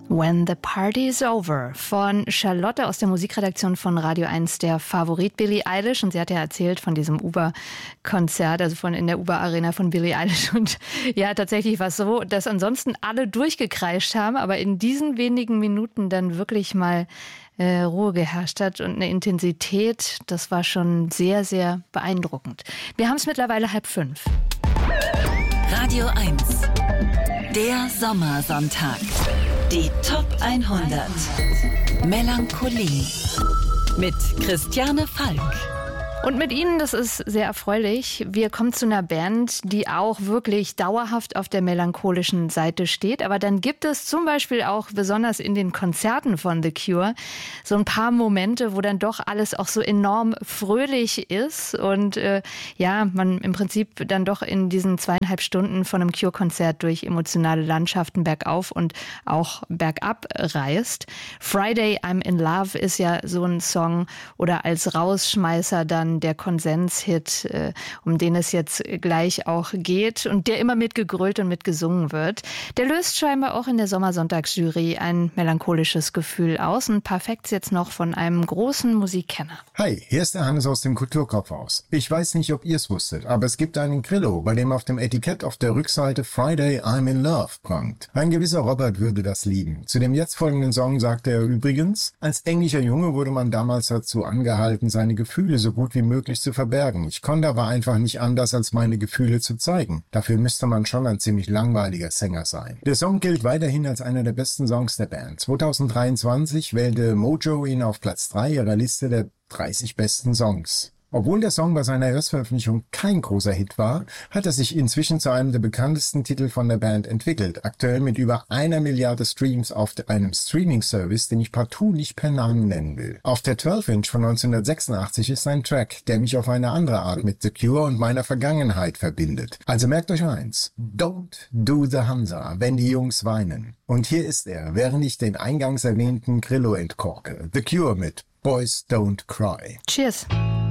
When the Party's Over von Charlotte aus der Musikredaktion von Radio 1, der Favorit Billie Eilish. Und sie hat ja erzählt von diesem Uber-Konzert, also von in der Uber-Arena von Billie Eilish. Und ja, tatsächlich war es so, dass ansonsten alle durchgekreischt haben, aber in diesen wenigen Minuten dann wirklich mal Ruhe geherrscht hat und eine Intensität, das war schon sehr, sehr beeindruckend. Wir haben es mittlerweile 4:30. Radio 1, der Sommersonntag. Die Top 100. Melancholie mit Christiane Falk. Und mit Ihnen, das ist sehr erfreulich. Wir kommen zu einer Band, die auch wirklich dauerhaft auf der melancholischen Seite steht. Aber dann gibt es zum Beispiel auch besonders in den Konzerten von The Cure so ein paar Momente, wo dann doch alles auch so enorm fröhlich ist. Und man im Prinzip dann doch in diesen 2,5 Stunden von einem Cure-Konzert durch emotionale Landschaften bergauf und auch bergab reist. Friday, I'm in Love ist ja so ein Song oder als Rausschmeißer dann der Konsenshit, um den es jetzt gleich auch geht und der immer mitgegrölt und mitgesungen wird. Der löst scheinbar auch in der Sommersonntagsjury ein melancholisches Gefühl aus. Ein paar Facts jetzt noch von einem großen Musikkenner. Hi, hier ist der Hannes aus dem Kulturkaufhaus. Ich weiß nicht, ob ihr es wusstet, aber es gibt einen Grillo, bei dem auf dem Etikett auf der Rückseite Friday I'm in Love prangt. Ein gewisser Robert würde das lieben. Zu dem jetzt folgenden Song sagte er übrigens: Als englischer Junge wurde man damals dazu angehalten, seine Gefühle so gut wie möglich zu verbergen. Ich konnte aber einfach nicht anders, als meine Gefühle zu zeigen. Dafür müsste man schon ein ziemlich langweiliger Sänger sein. Der Song gilt weiterhin als einer der besten Songs der Band. 2023 wählte Mojo ihn auf Platz 3 ihrer Liste der 30 besten Songs. Obwohl der Song bei seiner Erstveröffentlichung kein großer Hit war, hat er sich inzwischen zu einem der bekanntesten Titel von der Band entwickelt. Aktuell mit über 1 Milliarde Streams auf einem Streaming-Service, den ich partout nicht per Namen nennen will. Auf der 12-Inch von 1986 ist ein Track, der mich auf eine andere Art mit The Cure und meiner Vergangenheit verbindet. Also merkt euch eins: Don't do the Hansa, wenn die Jungs weinen. Und hier ist er, während ich den eingangs erwähnten Grillo entkorke. The Cure mit Boys Don't Cry. Cheers.